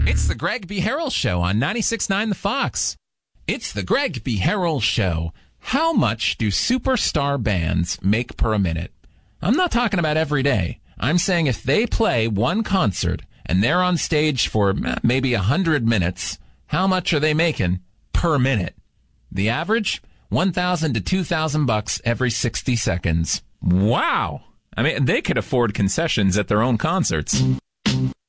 It's the Greg B. Harrell Show on 96.9 The Fox. It's the Greg B. Harrell Show. How much do superstar bands make per minute? I'm not talking about every day. I'm saying if they play one concert and they're on stage for maybe 100 minutes, how much are they making per minute? The average? $1,000 to $2,000 every 60 seconds. Wow. I mean, they could afford concessions at their own concerts.